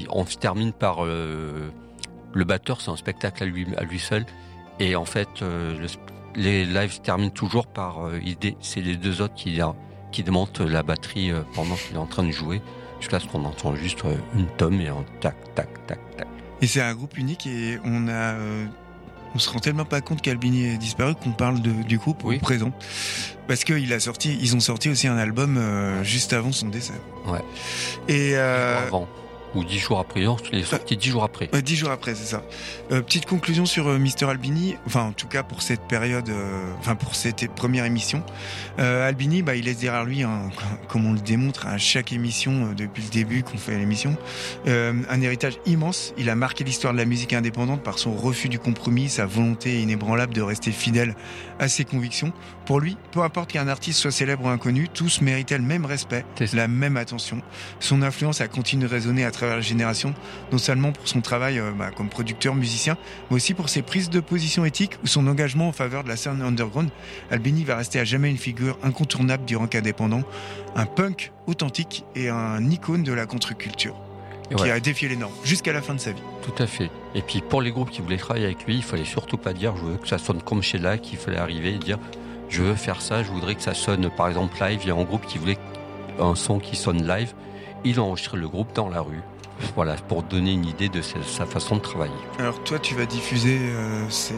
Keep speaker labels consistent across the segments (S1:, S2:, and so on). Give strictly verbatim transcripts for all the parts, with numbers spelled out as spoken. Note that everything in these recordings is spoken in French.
S1: on se termine par euh, le batteur, c'est un spectacle à lui, à lui seul. Et en fait, euh, le, les lives se terminent toujours par euh, idée. C'est les deux autres qui, qui démontent la batterie euh, pendant qu'il est en train de jouer, jusqu'à ce qu'on entend juste euh, une tome et un tac, tac, tac, tac.
S2: Et c'est un groupe unique et on a, euh, on se rend tellement pas compte qu'Albini est disparu qu'on parle de, du groupe oui. au présent. Parce qu'il a sorti, ils ont sorti aussi un album euh, juste avant son décès.
S1: Ouais.
S2: Et euh,
S1: avant. Ou dix jours après, non, il est sorti dix jours après.
S2: Ouais, dix jours après, c'est ça. Euh, petite conclusion sur euh, Mister Albini, enfin en tout cas pour cette période, euh, enfin pour cette première émission. Euh, Albini, bah, il laisse derrière lui, hein, comme on le démontre à chaque émission euh, depuis le début qu'on fait l'émission, euh, un héritage immense. Il a marqué l'histoire de la musique indépendante par son refus du compromis, sa volonté inébranlable de rester fidèle à ses convictions. Pour lui, peu importe qu'un artiste soit célèbre ou inconnu, tous méritaient le même respect, la même attention. Son influence a continué de résonner à travers les générations, non seulement pour son travail euh, bah, comme producteur, musicien, mais aussi pour ses prises de position éthiques ou son engagement en faveur de la scène underground. Albini va rester à jamais une figure incontournable du rock indépendant, un punk authentique et un icône de la contre-culture. Et qui ouais. a défié les normes jusqu'à la fin de sa vie.
S1: Tout à fait. Et puis pour les groupes qui voulaient travailler avec lui, il fallait surtout pas dire je veux que ça sonne comme Shellac, il fallait arriver et dire je veux faire ça, je voudrais que ça sonne par exemple live. Il y a un groupe qui voulait un son qui sonne live, il a enregistré le groupe dans la rue. Voilà, pour donner une idée de sa, sa façon de travailler.
S2: Alors toi tu vas diffuser euh, c'est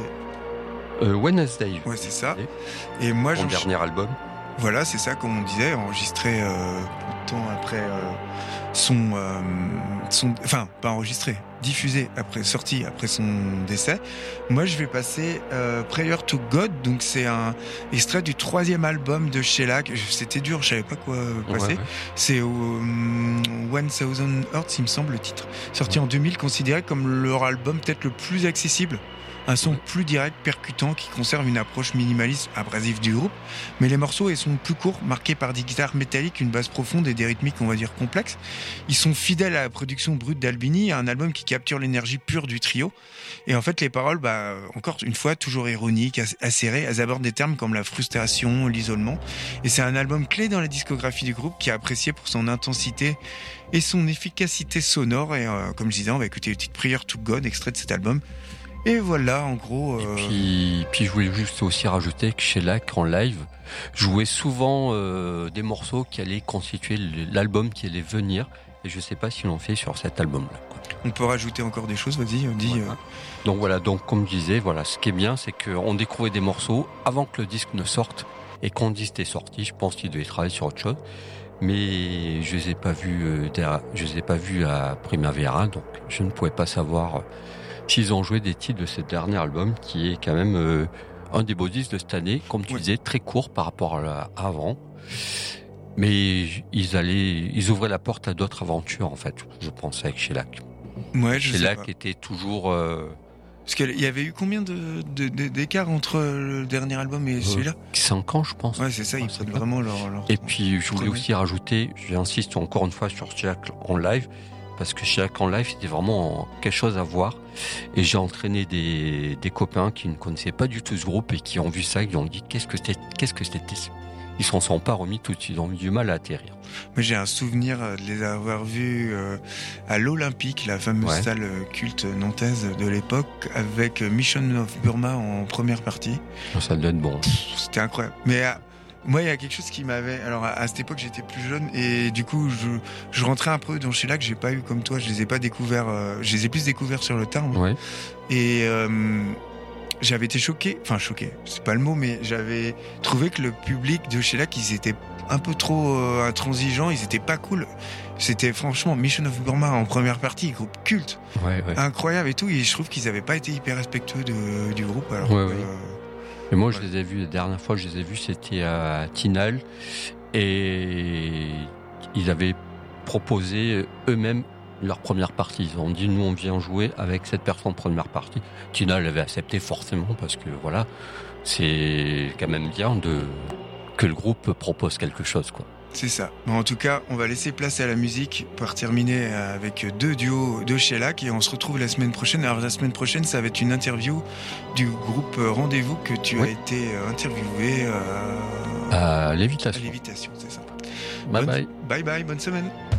S1: euh, Wednesday.
S2: Ouais c'est ça. Et moi
S1: mon dernier ch... album.
S2: Voilà, c'est ça comme on disait, enregistré euh, peu de temps après euh, son, euh, son, enfin pas enregistré, diffusé après, sorti après son décès. Moi, je vais passer euh, Prayer to God, donc c'est un extrait du troisième album de Shellac. C'était dur, je savais pas quoi passer. Ouais, ouais. C'est um, One Thousand Hertz, il me semble le titre, sorti ouais. en deux mille, considéré comme leur album peut-être le plus accessible. Un son plus direct, percutant, qui conserve une approche minimaliste, abrasive du groupe. Mais les morceaux sont plus courts, marqués par des guitares métalliques, une basse profonde et des rythmiques, on va dire, complexes. Ils sont fidèles à la production brute d'Albini, un album qui capture l'énergie pure du trio. Et en fait, les paroles, bah, encore une fois, toujours ironiques, acérées, elles abordent des termes comme la frustration, l'isolement. Et c'est un album clé dans la discographie du groupe, qui est apprécié pour son intensité et son efficacité sonore. Et euh, comme je disais, on va écouter le titre Prayer to God, extrait de cet album. Et voilà, en gros... Euh...
S1: Et puis, puis je voulais juste aussi rajouter que Shellac, en live, jouait souvent euh, des morceaux qui allaient constituer l'album qui allait venir. Et je ne sais pas s'ils l'ont fait sur cet album-là.
S2: On peut rajouter encore des choses, vas-y, dis...
S1: Voilà. Euh... Donc voilà, donc comme je disais, voilà, ce qui est bien, c'est qu'on découvrait des morceaux avant que le disque ne sorte. Et quand le disque est sorti, je pense qu'ils devaient travailler sur autre chose. Mais je ne les ai pas vus, euh, je les ai pas vus à Primavera, donc je ne pouvais pas savoir... Euh, s'ils ont joué des titres de ce dernier album, qui est quand même euh, un des beaux disques de cette année, comme tu oui. disais, très court par rapport à avant. Mais ils allaient, ils ouvraient la porte à d'autres aventures, en fait, je pense, avec Shellac.
S2: Ouais, je
S1: Shellac
S2: sais pas.
S1: était toujours... Euh...
S2: Parce qu'il y avait eu combien de, de, de, d'écart entre le dernier album et celui-là ?
S1: Cinq ans, je pense.
S2: Ouais, c'est ça, ils prennent vraiment leur, leur...
S1: Et puis, je voulais aussi rajouter, j'insiste encore une fois sur Shellac en live, parce que Shellac en live, c'était vraiment quelque chose à voir. Et j'ai entraîné des, des copains qui ne connaissaient pas du tout ce groupe et qui ont vu ça, qui ont dit qu'est-ce que c'était, qu'est-ce que c'était. Ils s'en sont pas remis tout de suite, ils ont eu du mal à atterrir.
S2: Moi, j'ai un souvenir de les avoir vus euh, à l'Olympique, la fameuse ouais. salle culte nantaise de l'époque, avec Mission of Burma en première partie.
S1: Ça doit être bon.
S2: C'était incroyable. Mais euh, moi, il y a quelque chose qui m'avait... Alors, à, à cette époque, j'étais plus jeune et du coup, je, je rentrais un peu dans Shellac que j'ai pas eu comme toi. Je les ai pas découverts... Euh, je les ai plus découverts sur le tard.
S1: Ouais.
S2: Et... Euh, j'avais été choqué, enfin choqué, c'est pas le mot, mais j'avais trouvé que le public de Shellac, ils étaient un peu trop euh, intransigeants, ils étaient pas cool. C'était franchement Mission of Burma en première partie, groupe culte,
S1: ouais, ouais.
S2: incroyable et tout, et je trouve qu'ils avaient pas été hyper respectueux de, du groupe. Alors
S1: ouais,
S2: que,
S1: ouais.
S2: Euh,
S1: et moi,
S2: ouais.
S1: je les ai vus, la dernière fois que je les ai vus, c'était à Tinal, et ils avaient proposé eux-mêmes leur première partie. Ils ont dit, nous, on vient jouer avec cette personne en première partie. Tina l'avait accepté forcément parce que, voilà, c'est quand même bien de, que le groupe propose quelque chose, quoi.
S2: C'est ça. Bon, en tout cas, on va laisser place à la musique pour terminer avec deux duos de Shellac et on se retrouve la semaine prochaine. Alors, la semaine prochaine, ça va être une interview du groupe Rendez-vous que tu
S1: oui.
S2: as été interviewé
S1: euh... à Lévitation.
S2: À Lévitation, c'est ça.
S1: Bye
S2: bonne...
S1: bye.
S2: Bye bye, bonne semaine.